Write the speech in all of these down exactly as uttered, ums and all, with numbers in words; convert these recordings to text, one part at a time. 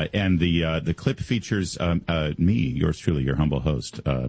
Uh, and the uh, the clip features um, uh, me, yours truly, your humble host. Uh,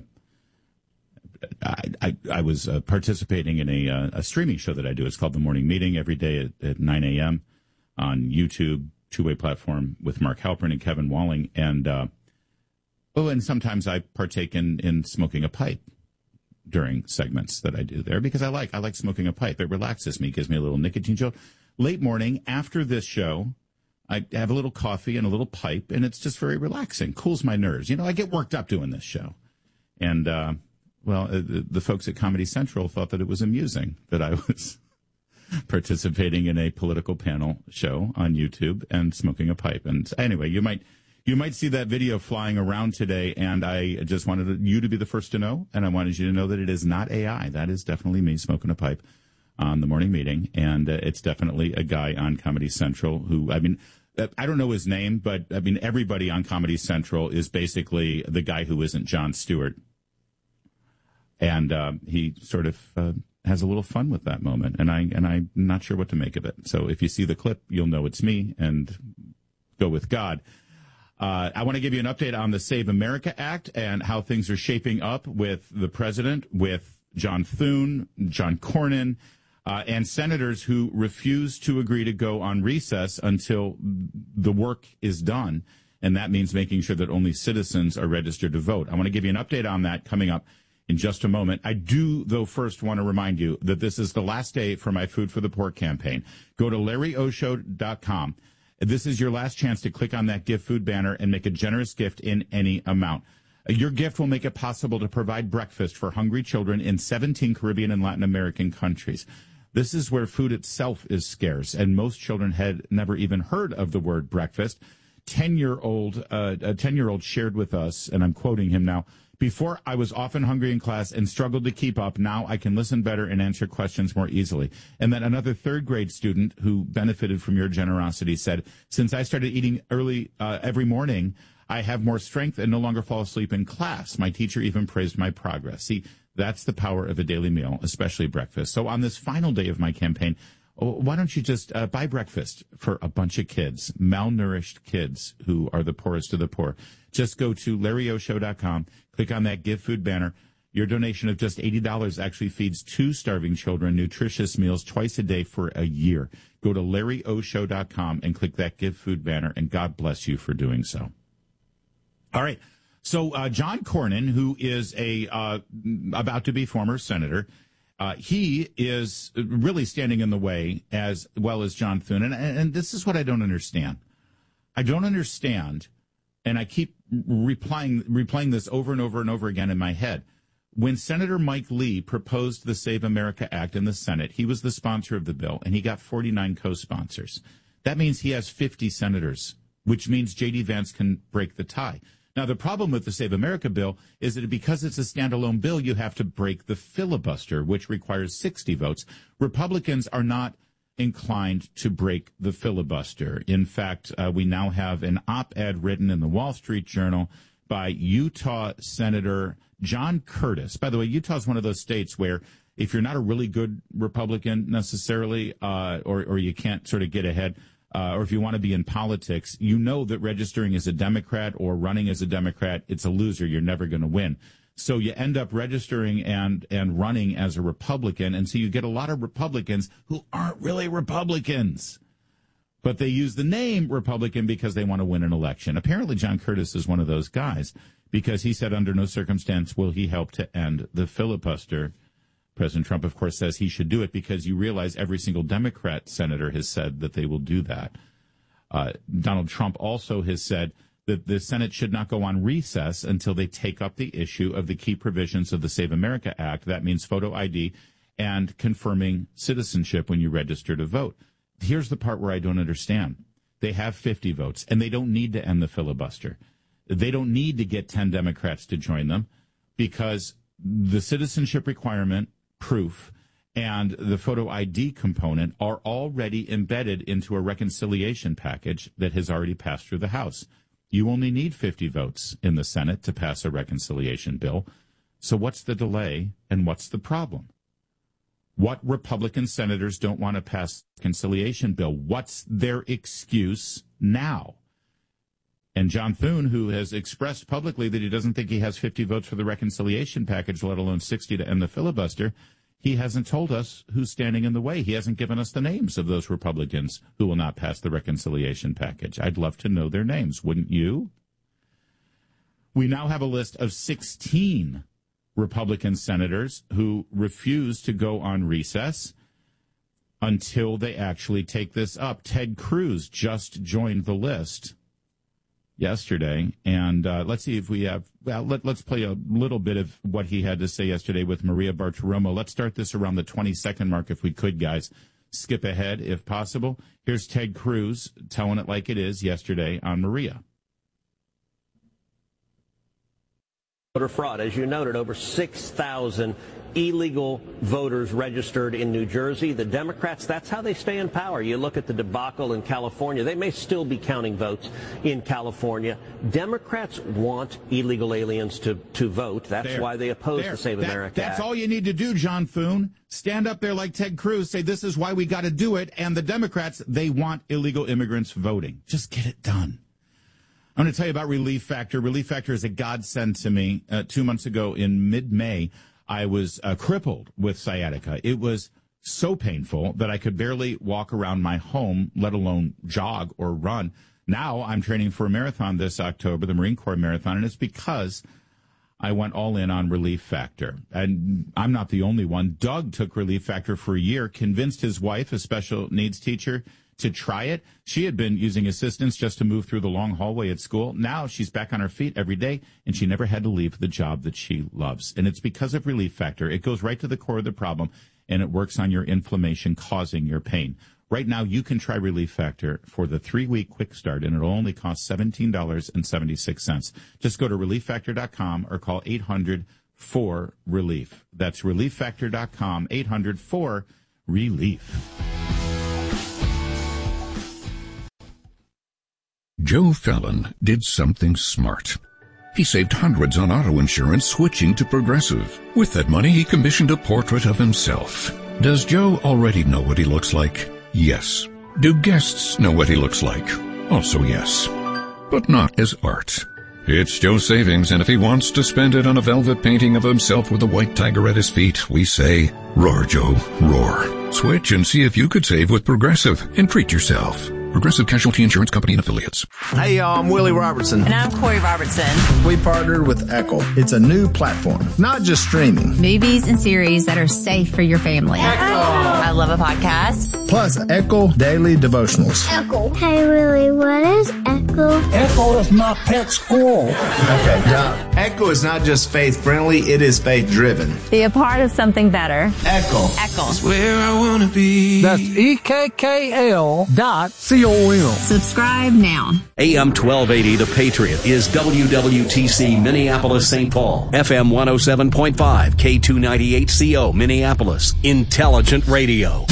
I, I, I was uh, participating in a, uh, a streaming show that I do. It's called The Morning Meeting every day at, at nine a.m. on YouTube, two-way platform with Mark Halpern and Kevin Walling. And, uh, oh, and sometimes I partake in, in smoking a pipe during segments that I do there because I like I like smoking a pipe. It relaxes me, gives me a little nicotine jolt. Late morning, after this show, I have a little coffee and a little pipe, and it's just very relaxing, cools my nerves. You know, I get worked up doing this show. And, uh, well, uh, the, the folks at Comedy Central thought that it was amusing that I was participating in a political panel show on YouTube and smoking a pipe. And anyway, you might you might see that video flying around today, and I just wanted you to be the first to know, and I wanted you to know that it is not A I. That is definitely me smoking a pipe on The Morning Meeting, and uh, it's definitely a guy on Comedy Central who, I mean, I don't know his name, but, I mean, everybody on Comedy Central is basically the guy who isn't Jon Stewart. And uh, he sort of uh, has a little fun with that moment, and, I, and I'm not sure what to make of it. So if you see the clip, you'll know it's me, and go with God. Uh, I want to give you an update on the Save America Act and how things are shaping up with the president, with John Thune, John Cornyn, uh, and senators who refuse to agree to go on recess until the work is done. And that means making sure that only citizens are registered to vote. I want to give you an update on that coming up in just a moment. I do, though, first want to remind you that this is the last day for my Food for the Poor campaign. Go to larry o show dot com. This is your last chance to click on that Give Food banner and make a generous gift in any amount. Your gift will make it possible to provide breakfast for hungry children in seventeen Caribbean and Latin American countries. This is where food itself is scarce, and most children had never even heard of the word breakfast. Ten-year-old, uh, a ten-year-old shared with us, and I'm quoting him now, "Before, I was often hungry in class and struggled to keep up. Now I can listen better and answer questions more easily." And then another third-grade student who benefited from your generosity said, "Since I started eating early uh, every morning, I have more strength and no longer fall asleep in class. My teacher even praised my progress." See, that's the power of a daily meal, especially breakfast. So on this final day of my campaign, why don't you just uh, buy breakfast for a bunch of kids, malnourished kids who are the poorest of the poor? Just go to larry o show dot com, click on that Give Food banner. Your donation of just eighty dollars actually feeds two starving children nutritious meals twice a day for a year. Go to larry o show dot com and click that Give Food banner, and God bless you for doing so. All right. So uh, John Cornyn, who is a uh, about to be former senator, uh, he is really standing in the way, as well as John Thune. And, and this is what I don't understand. I don't understand, and I keep replying, replaying this over and over and over again in my head. When Senator Mike Lee proposed the Save America Act in the Senate, he was the sponsor of the bill, and he got forty-nine co-sponsors. That means he has fifty senators, which means J D. Vance can break the tie. Now, the problem with the Save America bill is that because it's a standalone bill, you have to break the filibuster, which requires sixty votes. Republicans are not inclined to break the filibuster. In fact, uh, we now have an op-ed written in the Wall Street Journal by Utah Senator John Curtis. By the way, Utah is one of those states where if you're not a really good Republican necessarily, uh, or, or you can't sort of get ahead, Uh, or if you want to be in politics, you know that registering as a Democrat or running as a Democrat, it's a loser. You're never going to win. So you end up registering and, and running as a Republican. And so you get a lot of Republicans who aren't really Republicans, but they use the name Republican because they want to win an election. Apparently, John Curtis is one of those guys because he said under no circumstance will he help to end the filibuster. President Trump, of course, says he should do it because you realize every single Democrat senator has said that they will do that. Uh, Donald Trump also has said that the Senate should not go on recess until they take up the issue of the key provisions of the Save America Act. That means photo I D and confirming citizenship when you register to vote. Here's the part where I don't understand. They have fifty votes, and they don't need to end the filibuster. They don't need to get ten Democrats to join them because the citizenship requirement, proof, and the photo I D component are already embedded into a reconciliation package that has already passed through the House. You only need fifty votes in the Senate to pass a reconciliation bill. So what's the delay and what's the problem? What Republican senators don't want to pass the reconciliation bill? What's their excuse now? And John Thune, who has expressed publicly that he doesn't think he has fifty votes for the reconciliation package, let alone sixty to end the filibuster, he hasn't told us who's standing in the way. He hasn't given us the names of those Republicans who will not pass the reconciliation package. I'd love to know their names, wouldn't you? We now have a list of sixteen Republican senators who refuse to go on recess until they actually take this up. Ted Cruz just joined the list yesterday, and uh, let's see if we have, well, let, let's play a little bit of what he had to say yesterday with Maria Bartiromo. Let's start this around the twenty-second mark if we could, guys. Skip ahead if possible. Here's Ted Cruz telling it like it is yesterday on Maria. Voter fraud. As you noted, over six thousand illegal voters registered in New Jersey. The Democrats, that's how they stay in power. You look at the debacle in California. They may still be counting votes in California. Democrats want illegal aliens to, to vote. That's there, why they oppose there. the Save that, America That's Act. all you need to do, John Thune. Stand up there like Ted Cruz, say this is why we got to do it, and the Democrats, they want illegal immigrants voting. Just get it done. I'm going to tell you about Relief Factor. Relief Factor is a godsend to me. Uh, two months ago in mid-May, I was uh, crippled with sciatica. It was so painful that I could barely walk around my home, let alone jog or run. Now I'm training for a marathon this October, the Marine Corps Marathon, and it's because I went all in on Relief Factor. And I'm not the only one. Doug took Relief Factor for a year, convinced his wife, a special needs teacher, to try it. She had been using assistance just to move through the long hallway at school. Now she's back on her feet every day, and she never had to leave the job that she loves. And it's because of Relief Factor. It goes right to the core of the problem, and it works on your inflammation causing your pain. Right now, you can try Relief Factor for the three-week quick start, and it'll only cost seventeen dollars and seventy-six cents. Just go to relief factor dot com or call eight hundred four relief. That's relief factor dot com, eight hundred four relief. Joe Fallon did something smart. He saved hundreds on auto insurance switching to Progressive. With that money, he commissioned a portrait of himself. Does Joe already know what he looks like? Yes. Do guests know what he looks like? Also yes. But not as art. It's Joe's savings, and if he wants to spend it on a velvet painting of himself with a white tiger at his feet, we say, roar, Joe, roar. Switch and see if you could save with Progressive and treat yourself. Progressive Casualty Insurance Company and Affiliates. Hey, y'all, I'm Willie Robertson. And I'm Corey Robertson. We partnered with Echo. It's a new platform, not just streaming. Movies and series that are safe for your family. Echo. I love a podcast. Plus, Echo Daily Devotionals. Echo. Hey, Willie, what is Echo? Echo is my pet squirrel. Okay, now, Echo is not just faith-friendly, it is faith-driven. Be a part of something better. Echo. Echo. That's where I want to be. That's E K K L dot C O M. Subscribe now. A M twelve eighty, The Patriot, is W W T C Minneapolis, Saint Paul. F M one oh seven point five, K two ninety-eight C O Minneapolis. Intelligent radio.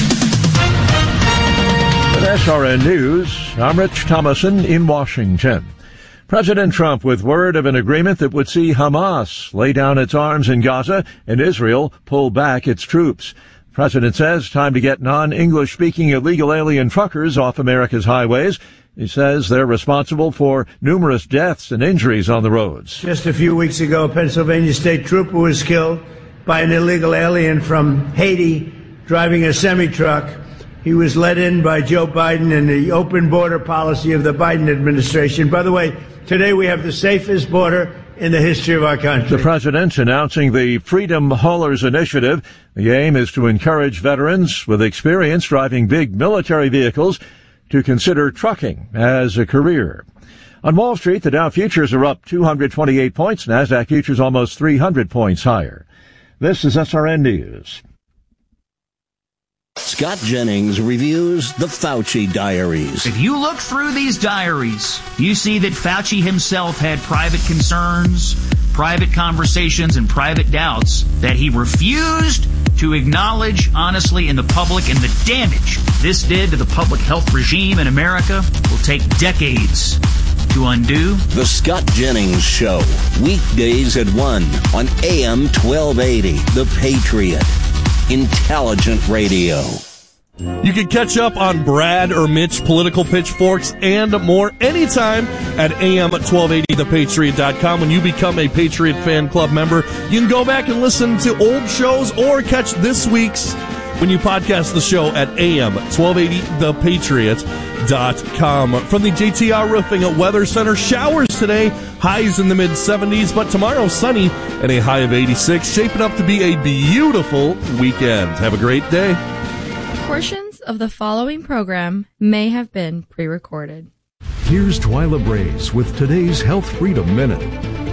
With S R N News, I'm Rich Thomason in Washington. President Trump with word of an agreement that would see Hamas lay down its arms in Gaza and Israel pull back its troops. The president says time to get non-English speaking illegal alien truckers off America's highways. He says they're responsible for numerous deaths and injuries on the roads. Just a few weeks ago, a Pennsylvania state trooper was killed by an illegal alien from Haiti driving a semi-truck. He was let in by Joe Biden and the open border policy of the Biden administration. By the way, today we have the safest border in the history of our country. The president announcing the Freedom Haulers Initiative. The aim is to encourage veterans with experience driving big military vehicles to consider trucking as a career. On Wall Street, the Dow futures are up two hundred twenty-eight points. NASDAQ futures almost three hundred points higher. This is S R N News. Scott Jennings reviews the Fauci Diaries. If you look through these diaries, you see that Fauci himself had private concerns, private conversations, and private doubts that he refused to acknowledge honestly in the public, and the damage this did to the public health regime in America will take decades to undo. The Scott Jennings Show, weekdays at one on A M twelve eighty, The Patriot. Intelligent radio. You can catch up on Brad or Mitch political pitchforks and more anytime at A M twelve eighty the patriot dot com. When you become a Patriot Fan Club member, you can go back and listen to old shows or catch this week's when you podcast the show at A M twelve eighty the patriot dot com. From the J T R Roofing at Weather Center, showers today, highs in the mid seventies, but tomorrow sunny and a high of eighty-six, shaping up to be a beautiful weekend. Have a great day. Portions of the following program may have been pre-recorded. Here's Twyla Brace with today's Health Freedom Minute.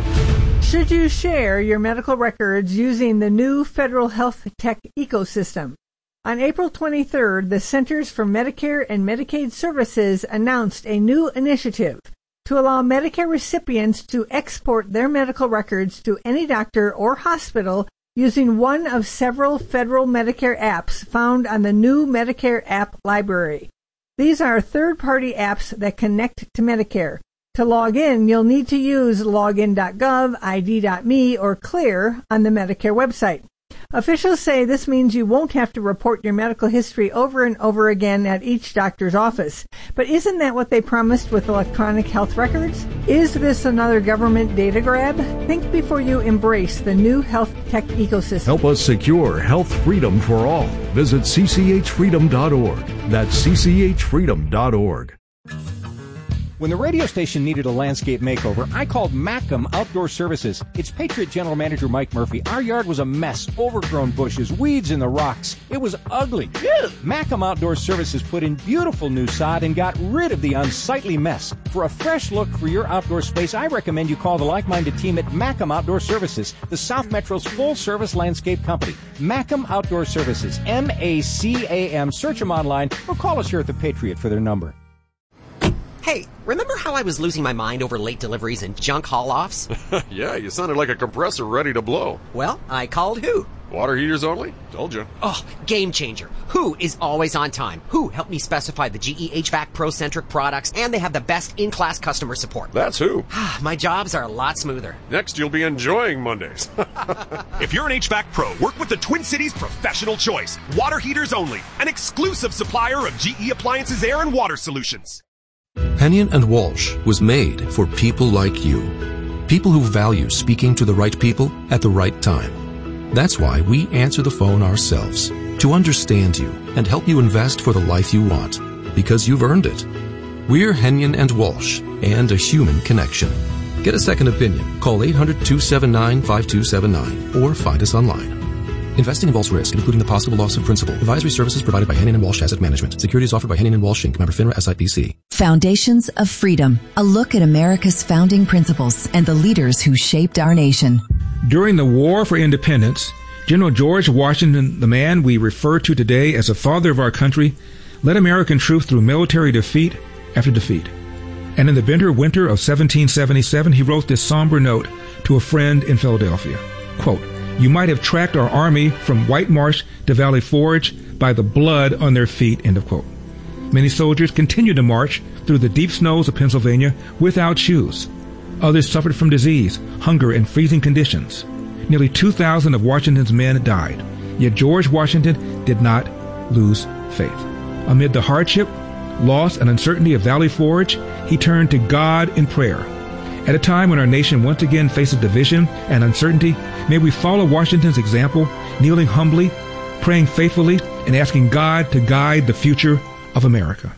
Should you share your medical records using the new federal health tech ecosystem? On April twenty-third, the Centers for Medicare and Medicaid Services announced a new initiative to allow Medicare recipients to export their medical records to any doctor or hospital using one of several federal Medicare apps found on the new Medicare app library. These are third-party apps that connect to Medicare. To log in, you'll need to use login dot gov, I D dot me, or Clear on the Medicare website. Officials say this means you won't have to report your medical history over and over again at each doctor's office. But isn't that what they promised with electronic health records? Is this another government data grab? Think before you embrace the new health tech ecosystem. Help us secure health freedom for all. Visit C C H freedom dot org. That's C C H freedom dot org. When the radio station needed a landscape makeover, I called Macam Outdoor Services. It's Patriot General Manager Mike Murphy. Our yard was a mess, overgrown bushes, weeds in the rocks. It was ugly. Macam Outdoor Services put in beautiful new sod and got rid of the unsightly mess. For a fresh look for your outdoor space, I recommend you call the like-minded team at Macam Outdoor Services, the South Metro's full-service landscape company. Macam Outdoor Services, M A C A M. Search them online or call us here at the Patriot for their number. Hey, remember how I was losing my mind over late deliveries and junk haul-offs? Yeah, you sounded like a compressor ready to blow. Well, I called Who. Water heaters only? Told you. Oh, game changer. Who is always on time. Who helped me specify the G E H V A C Pro-centric products, and they have the best in-class customer support. That's Who. My jobs are a lot smoother. Next, you'll be enjoying Mondays. If you're an H V A C Pro, work with the Twin Cities Professional Choice. Water heaters only. An exclusive supplier of G E Appliances Air and Water Solutions. Hennion and Walsh was made for people like you. People who value speaking to the right people at the right time. That's why we answer the phone ourselves, to understand you and help you invest for the life you want, because you've earned it. We're Hennion and Walsh, and a human connection. Get a second opinion. Call eight hundred, two seven nine, five two seven nine or find us online. Investing involves risk, including the possible loss of principal. Advisory services provided by Hennion and Walsh Asset Management. Securities offered by Hennion and Walsh Incorporated. Member FINRA S I P C. Foundations of Freedom. A look at America's founding principles and the leaders who shaped our nation. During the War for Independence, General George Washington, the man we refer to today as the father of our country, led American troops through military defeat after defeat. And in the bitter winter of seventeen seventy-seven, he wrote this somber note to a friend in Philadelphia. Quote, "You might have tracked our army from White Marsh to Valley Forge by the blood on their feet," end of quote. Many soldiers continued to march through the deep snows of Pennsylvania without shoes. Others suffered from disease, hunger, and freezing conditions. Nearly two thousand of Washington's men died. Yet George Washington did not lose faith. Amid the hardship, loss, and uncertainty of Valley Forge, he turned to God in prayer. At a time when our nation once again faces division and uncertainty, may we follow Washington's example, kneeling humbly, praying faithfully, and asking God to guide the future of America.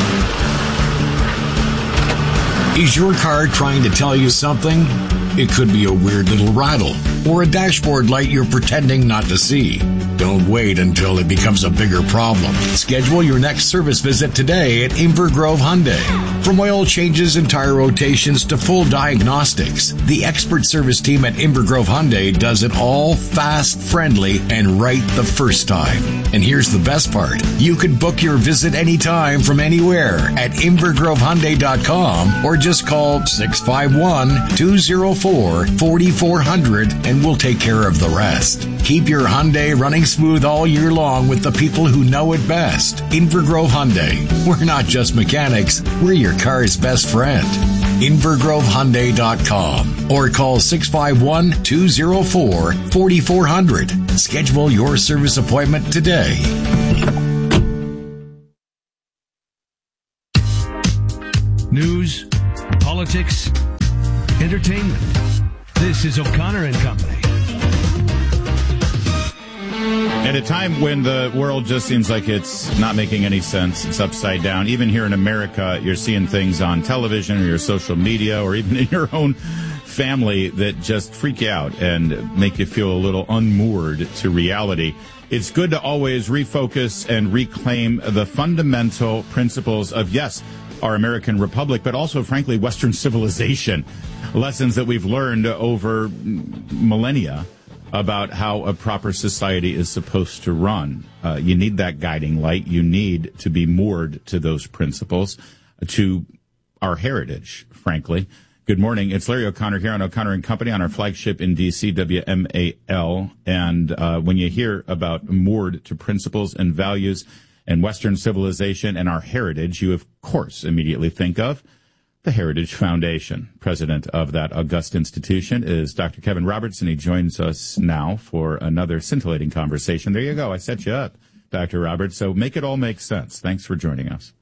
Is your car trying to tell you something? It could be a weird little rattle or a dashboard light you're pretending not to see. Don't wait until it becomes a bigger problem. Schedule your next service visit today at Inver Grove Hyundai. From oil changes and tire rotations to full diagnostics, the expert service team at Inver Grove Hyundai does it all fast, friendly, and right the first time. And here's the best part. You can book your visit anytime from anywhere at inver grove hyundai dot com or just call six five one, two oh four, four four zero zero and we'll take care of the rest. Keep your Hyundai running smooth all year long with the people who know it best. Inver Grove Hyundai. We're not just mechanics, we're your car's best friend. inver grove hyundai dot com or call six five one, two oh four, four four zero zero. Schedule your service appointment today. politics, entertainment. This is O'Connor and Company. At a time when the world just seems like it's not making any sense, it's upside down. Even here in America, you're seeing things on television or your social media or even in your own family that just freak you out and make you feel a little unmoored to reality. It's good to always refocus and reclaim the fundamental principles of, yes, our American republic, but also, frankly, Western civilization. Lessons that we've learned over millennia about how a proper society is supposed to run. Uh, you need that guiding light. You need to be moored to those principles, to our heritage, frankly. Good morning. It's Larry O'Connor here on O'Connor and Company on our flagship in D C, W M A L. And uh, when you hear about moored to principles and values and Western civilization and our heritage, you, of course, immediately think of the Heritage Foundation. President of that august institution is Doctor Kevin Robertson. He joins us now for another scintillating conversation. There you go. I set you up, Doctor Roberts. So make it all make sense. Thanks for joining us.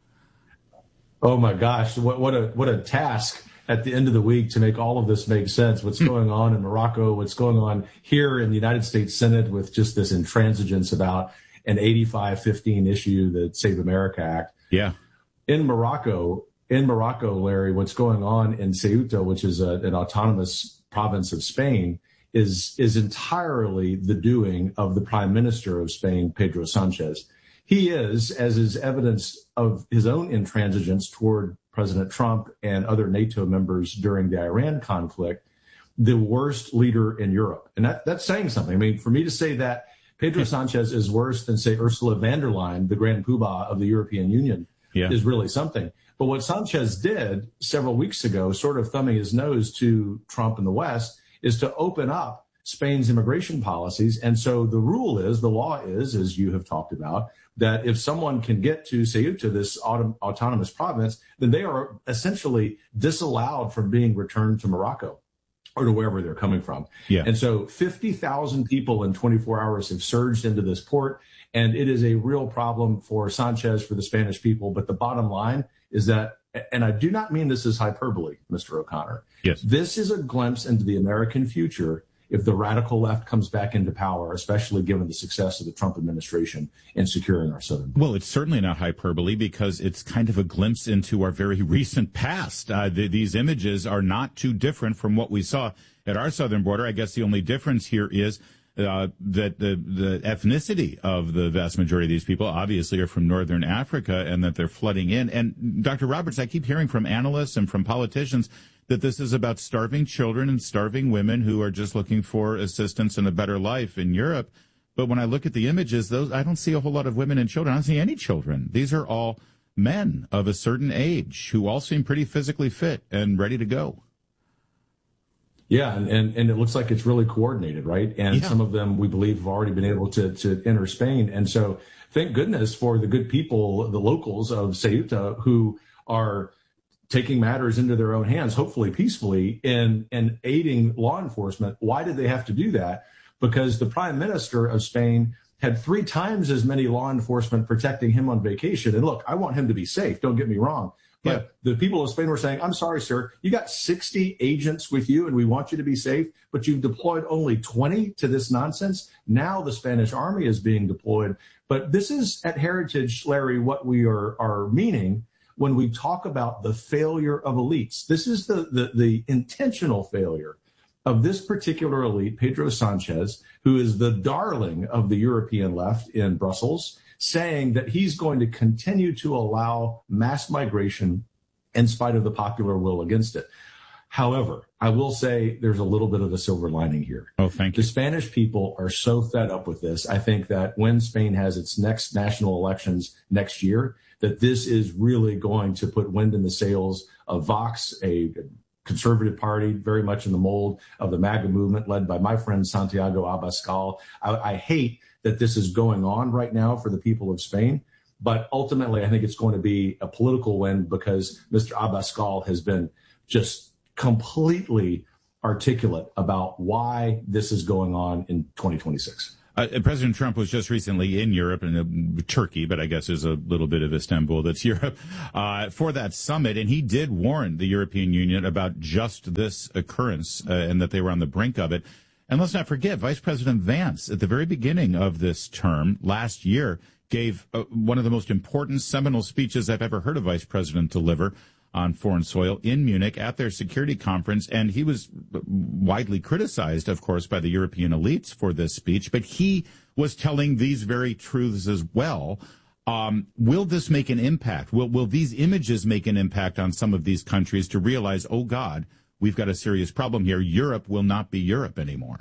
Oh, my gosh. What, what a what a task at the end of the week to make all of this make sense. What's going on in Morocco, what's going on here in the United States Senate with just this intransigence about an eighty-five fifteen issue, the Save America Act. Yeah. In Morocco, In Morocco, Larry, what's going on in Ceuta, which is a, an autonomous province of Spain, is is entirely the doing of the Prime Minister of Spain, Pedro Sanchez. He is, as is evidence of his own intransigence toward President Trump and other NATO members during the Iran conflict, the worst leader in Europe. And that, that's saying something. I mean, for me to say that Pedro Sanchez is worse than, say, Ursula von der Leyen, the grand poobah of the European Union, yeah. is really something. But what Sanchez did several weeks ago, sort of thumbing his nose to Trump and the West, is to open up Spain's immigration policies. And so the rule is, the law is, as you have talked about, that if someone can get to Ceuta, this autom- autonomous province, then they are essentially disallowed from being returned to Morocco or to wherever they're coming from. Yeah. And so fifty thousand people in twenty-four hours have surged into this port. And it is a real problem for Sanchez, for the Spanish people. But the bottom line is that, and I do not mean this as hyperbole, Mister O'Connor. Yes. This is a glimpse into the American future if the radical left comes back into power, especially given the success of the Trump administration in securing our southern border. Well, it's certainly not hyperbole because it's kind of a glimpse into our very recent past. Uh, the, these images are not too different from what we saw at our southern border. I guess the only difference here is Uh, that the, the ethnicity of the vast majority of these people obviously are from northern Africa and that they're flooding in. And Doctor Roberts, I keep hearing from analysts and from politicians that this is about starving children and starving women who are just looking for assistance and a better life in Europe. But when I look at the images, those I don't see a whole lot of women and children. I don't see any children. These are all men of a certain age who all seem pretty physically fit and ready to go. Yeah, and, and, and it looks like it's really coordinated, right? And yeah. some of them, we believe, have already been able to, to enter Spain. And so thank goodness for the good people, the locals of Ceuta, who are taking matters into their own hands, hopefully peacefully, in, in aiding law enforcement. Why did they have to do that? Because the Prime Minister of Spain had three times as many law enforcement protecting him on vacation. And look, I want him to be safe, don't get me wrong. But yeah. the people of Spain were saying, I'm sorry, sir, you got sixty agents with you and we want you to be safe, but you've deployed only twenty to this nonsense. Now the Spanish army is being deployed. But this is at Heritage, Larry, what we are, are meaning when we talk about the failure of elites. This is the, the, the intentional failure of this particular elite, Pedro Sanchez, who is the darling of the European left in Brussels, saying that he's going to continue to allow mass migration in spite of the popular will against it. However, I will say there's a little bit of a silver lining here. Oh, thank you. The Spanish people are so fed up with this. I think that when Spain has its next national elections next year, that this is really going to put wind in the sails of Vox, a conservative party, very much in the mold of the MAGA movement led by my friend Santiago Abascal. I, I hate that this is going on right now for the people of Spain. But ultimately, I think it's going to be a political win because Mister Abascal has been just completely articulate about why this is going on in twenty twenty-six. Uh, President Trump was just recently in Europe and uh, Turkey, but I guess there's a little bit of Istanbul that's Europe, uh, for that summit. And he did warn the European Union about just this occurrence uh, and that they were on the brink of it. And let's not forget, Vice President Vance, at the very beginning of this term last year, gave uh, one of the most important seminal speeches I've ever heard a vice president deliver on foreign soil in Munich at their security conference. And he was widely criticized, of course, by the European elites for this speech, but he was telling these very truths as well. Um, will this make an impact? Will, will these images make an impact on some of these countries to realize, oh God, we've got a serious problem here. Europe will not be Europe anymore.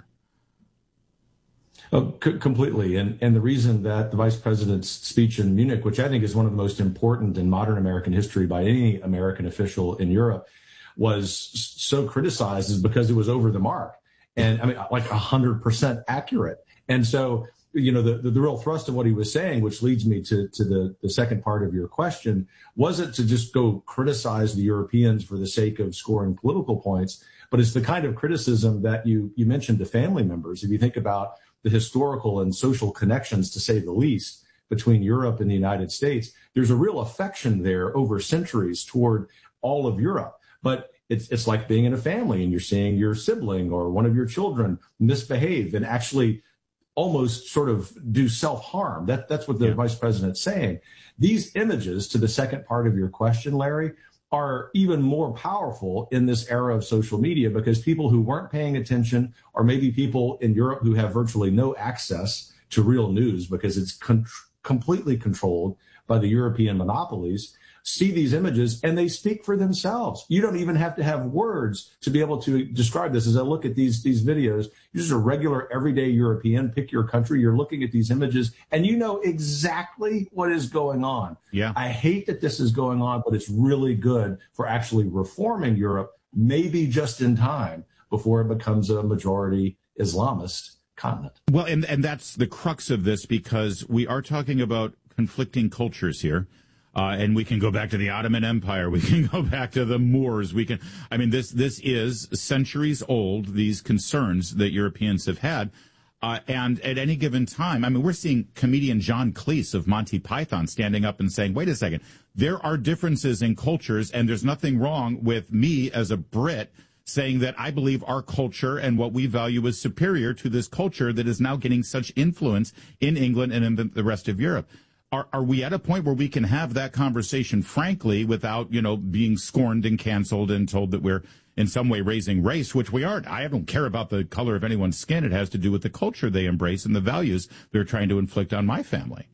Oh, c- completely. And and the reason that the vice president's speech in Munich, which I think is one of the most important in modern American history by any American official in Europe, was so criticized is because it was over the mark. And I mean, like one hundred percent accurate. And so, you know, the, the, the real thrust of what he was saying, which leads me to, to the, the second part of your question, wasn't to just go criticize the Europeans for the sake of scoring political points, but it's the kind of criticism that you, you mentioned to family members. If you think about the historical and social connections, to say the least, between Europe and the United States, there's a real affection there over centuries toward all of Europe. But it's it's like being in a family and you're seeing your sibling or one of your children misbehave and actually almost sort of do self-harm. That that's what the yeah. vice president's saying. These images, to the second part of your question, Larry, are even more powerful in this era of social media because people who weren't paying attention, or maybe people in Europe who have virtually no access to real news because it's con- completely controlled by the European monopolies, see these images and they speak for themselves. You don't even have to have words to be able to describe this. As I look at these, these videos, you're just a regular everyday European, pick your country, you're looking at these images and you know exactly what is going on. Yeah. I hate that this is going on, but it's really good for actually reforming Europe, maybe just in time before it becomes a majority Islamist continent. Well, and, and that's the crux of this because we are talking about conflicting cultures here. Uh, and we can go back to the Ottoman Empire. We can go back to the Moors. We can, I mean, this, this is centuries old, these concerns that Europeans have had. Uh, and at any given time, I mean, we're seeing comedian John Cleese of Monty Python standing up and saying, wait a second, there are differences in cultures and there's nothing wrong with me as a Brit saying that I believe our culture and what we value is superior to this culture that is now getting such influence in England and in the rest of Europe. Are, are we at a point where we can have that conversation frankly without, you know, being scorned and canceled and told that we're in some way raising race, which we aren't? I don't care about the color of anyone's skin. It has to do with the culture they embrace and the values they're trying to inflict on my family.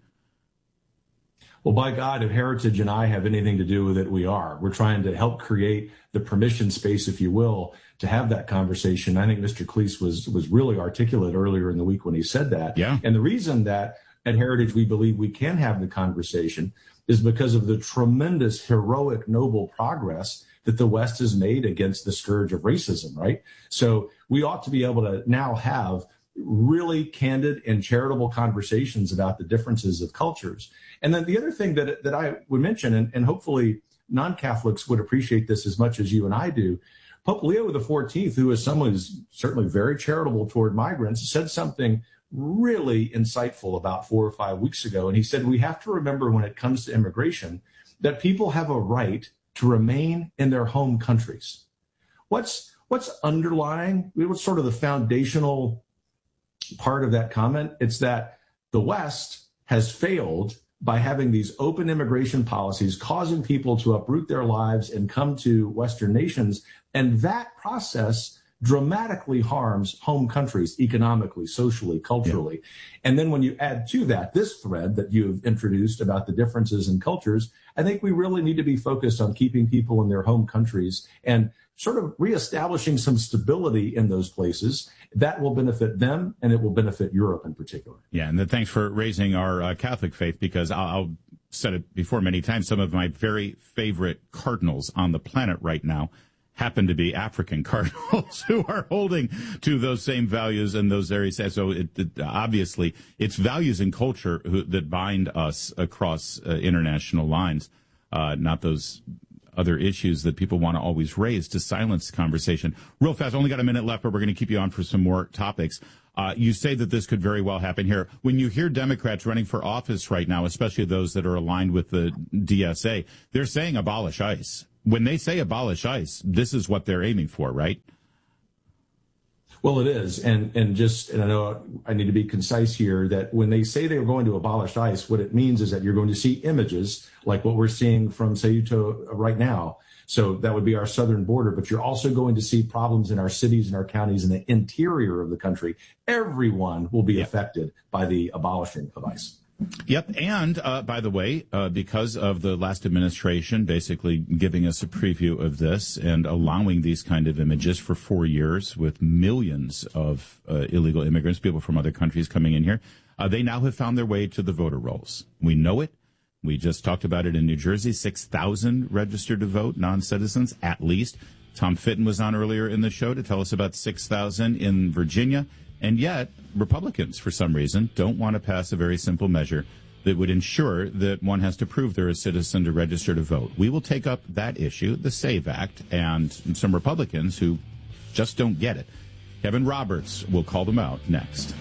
Well, by God, if heritage and I have anything to do with it, we are. We're trying to help create the permission space, if you will, to have that conversation. I think Mister Cleese was was really articulate earlier in the week when he said that. Yeah. And the reason that at Heritage we believe we can have the conversation is because of the tremendous, heroic, noble progress that the West has made against the scourge of racism, right? So we ought to be able to now have really candid and charitable conversations about the differences of cultures. And then the other thing that that I would mention, and, and hopefully non-Catholics would appreciate this as much as you and I do, Pope Leo the fourteenth, who is someone who's certainly very charitable toward migrants, said something really insightful about four or five weeks ago. And he said, we have to remember when it comes to immigration that people have a right to remain in their home countries. What's what's underlying, what's sort of the foundational part of that comment? It's that the West has failed by having these open immigration policies, causing people to uproot their lives and come to Western nations. And that process dramatically harms home countries economically, socially, culturally. Yeah. And then when you add to that this thread that you've introduced about the differences in cultures, I think we really need to be focused on keeping people in their home countries and sort of reestablishing some stability in those places. That will benefit them, and it will benefit Europe in particular. Yeah, and then thanks for raising our uh, Catholic faith, because I'll, I'll said it before many times, some of my very favorite cardinals on the planet right now happen to be African cardinals who are holding to those same values and those areas. So it, it, obviously, it's values and culture who, that bind us across uh, international lines, uh, not those other issues that people want to always raise to silence conversation. Real fast, only got a minute left, but we're going to keep you on for some more topics. Uh, you say that this could very well happen here. When you hear Democrats running for office right now, especially those that are aligned with the D S A, they're saying abolish ICE. When they say abolish ICE, this is what they're aiming for, right? Well, it is. And and just, and I know I need to be concise here, that when they say they're going to abolish ICE, what it means is that you're going to see images like what we're seeing from Ceuta right now. So that would be our southern border, but you're also going to see problems in our cities and our counties in the interior of the country. Everyone will be yep. affected by the abolishing of ICE. Yep. And, uh, by the way, uh, because of the last administration basically giving us a preview of this and allowing these kind of images for four years with millions of uh, illegal immigrants, people from other countries coming in here, uh, they now have found their way to the voter rolls. We know it. We just talked about it in New Jersey, six thousand registered to vote, non-citizens at least. Tom Fitton was on earlier in the show to tell us about six thousand in Virginia. And yet, Republicans, for some reason, don't want to pass a very simple measure that would ensure that one has to prove they're a citizen to register to vote. We will take up that issue, the SAVE Act, and some Republicans who just don't get it. Kevin Roberts will call them out next.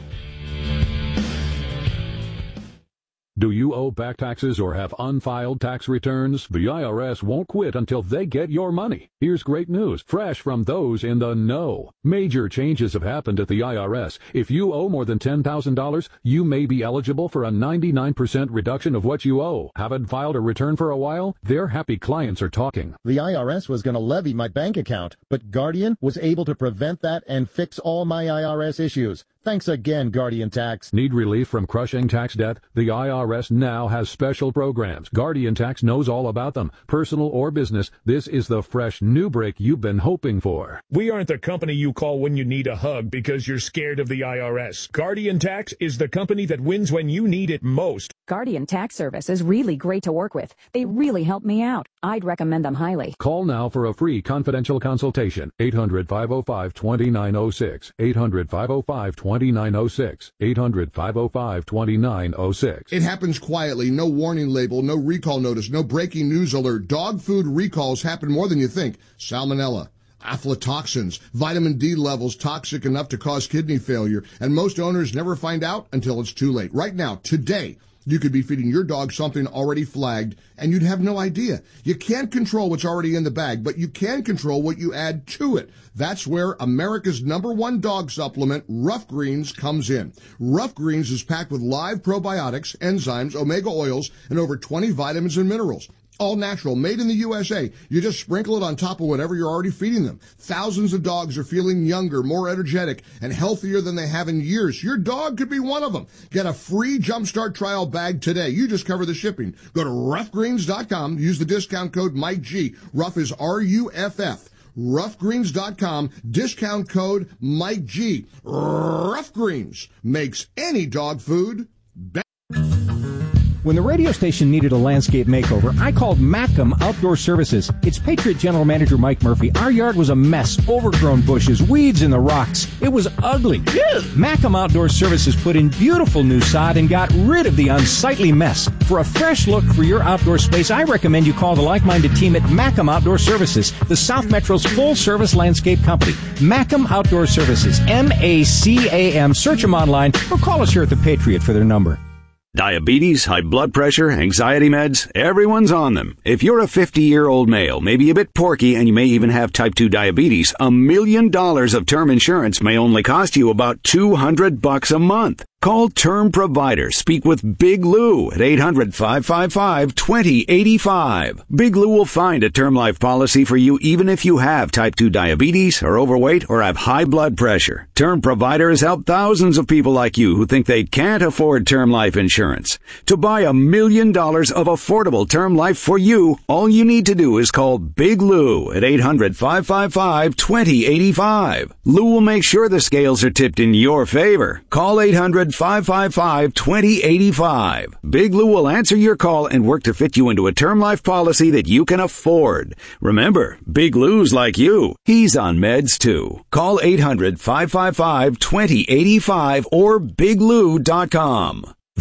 Do you owe back taxes or have unfiled tax returns? The I R S won't quit until they get your money. Here's great news, fresh from those in the know. Major changes have happened at the I R S. If you owe more than ten thousand dollars, you may be eligible for a ninety-nine percent reduction of what you owe. Haven't filed a return for a while? Their happy clients are talking. The I R S was going to levy my bank account, but Guardian was able to prevent that and fix all my I R S issues. Thanks again, Guardian Tax. Need relief from crushing tax debt? The I R S now has special programs. Guardian Tax knows all about them. Personal or business, this is the fresh new break you've been hoping for. We aren't the company you call when you need a hug because you're scared of the I R S. Guardian Tax is the company that wins when you need it most. Guardian Tax Service is really great to work with. They really help me out. I'd recommend them highly. Call now for a free confidential consultation. eight hundred, five oh five, two nine oh six. eight hundred, five oh five, two nine oh six. eight hundred, five oh five, two nine oh six. It happens quietly. No warning label, no recall notice, no breaking news alert. Dog food recalls happen more than you think. Salmonella, aflatoxins, vitamin D levels toxic enough to cause kidney failure, and most owners never find out until it's too late. Right now, today, you could be feeding your dog something already flagged, and you'd have no idea. You can't control what's already in the bag, but you can control what you add to it. That's where America's number one dog supplement, Rough Greens, comes in. Rough Greens is packed with live probiotics, enzymes, omega oils, and over twenty vitamins and minerals. All natural, made in the U S A. You just sprinkle it on top of whatever you're already feeding them. Thousands of dogs are feeling younger, more energetic, and healthier than they have in years. Your dog could be one of them. Get a free Jumpstart trial bag today. You just cover the shipping. Go to rough greens dot com. Use the discount code Mike G. Rough is R U F F. rough greens dot com. Discount code Mike G. Rough Greens makes any dog food better. When the radio station needed a landscape makeover, I called Macam Outdoor Services. It's Patriot General Manager Mike Murphy. Our yard was a mess, overgrown bushes, weeds in the rocks. It was ugly. Macam Outdoor Services put in beautiful new sod and got rid of the unsightly mess. For a fresh look for your outdoor space, I recommend you call the like-minded team at Macam Outdoor Services, the South Metro's full-service landscape company. Macam Outdoor Services, M A C A M. Search them online or call us here at the Patriot for their number. Diabetes, high blood pressure, anxiety meds, everyone's on them. If you're a fifty-year-old male, maybe a bit porky, and you may even have type two diabetes, a million dollars of term insurance may only cost you about two hundred bucks a month. Call Term Provider. Speak with Big Lou at eight hundred, five five five, two oh eight five. Big Lou will find a term life policy for you even if you have type two diabetes, are overweight, or have high blood pressure. Term Provider has helped thousands of people like you who think they can't afford term life insurance. To buy a million dollars of affordable term life for you, all you need to do is call Big Lou at eight hundred, five five five, two oh eight five. Lou will make sure the scales are tipped in your favor. Call eight hundred, five five five, two oh eight five. Big Lou will answer your call and work to fit you into a term life policy that you can afford. Remember, Big Lou's like you. He's on meds too. Call eight hundred, five five five, two oh eight five or big lou dot com.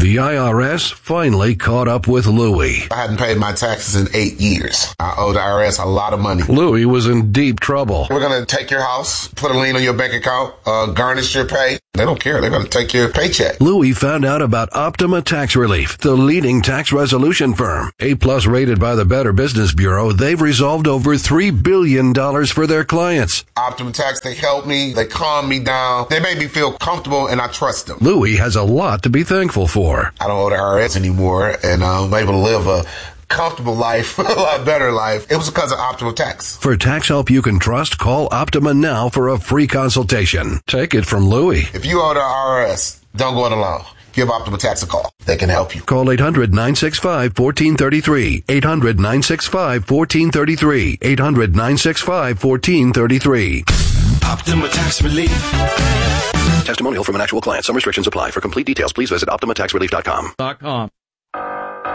The I R S finally caught up with Louie. I hadn't paid my taxes in eight years. I owe the I R S a lot of money. Louie was in deep trouble. We're going to take your house, put a lien on your bank account, uh, garnish your pay. They don't care. They're going to take your paycheck. Louie found out about Optima Tax Relief, the leading tax resolution firm. A-plus rated by the Better Business Bureau, they've resolved over three billion dollars for their clients. Optima Tax, they help me. They calm me down. They make me feel comfortable, and I trust them. Louie has a lot to be thankful for. I don't owe the I R S anymore, and I'm able to live a comfortable life, a lot better life. It was because of Optima Tax. For tax help you can trust, call Optima now for a free consultation. Take it from Louie. If you owe the I R S, don't go it alone. Give Optima Tax a call. They can help you. Call eight hundred, nine six five, one four three three. eight hundred, nine six five, one four three three. eight hundred, nine six five, one four three three. Optima Tax Relief. Testimonial from an actual client. Some restrictions apply. For complete details, please visit optima tax relief dot com. Dot com.